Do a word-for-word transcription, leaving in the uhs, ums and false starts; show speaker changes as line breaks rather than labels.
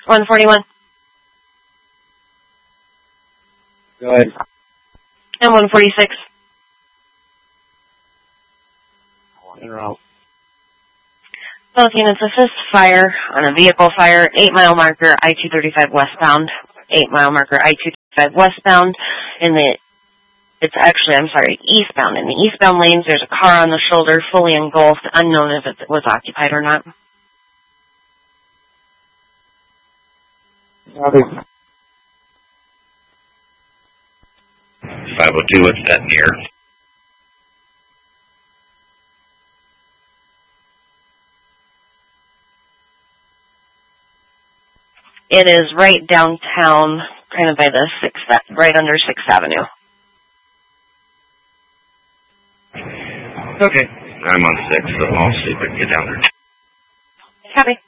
one forty-one.
Go ahead.
And one forty-six.
En route.
Both units assist fire on a vehicle fire, eight mile marker I two thirty-five westbound, eight mile marker I two thirty-five westbound. In the, it's actually, I'm sorry, eastbound. In the eastbound lanes, there's a car on the shoulder, fully engulfed, unknown if it was occupied or not.
five oh two, what's that near?
It is right downtown, kind of by the sixth, right under sixth Avenue.
Okay. I'm on six, so I'll see if I can get down there.
Copy.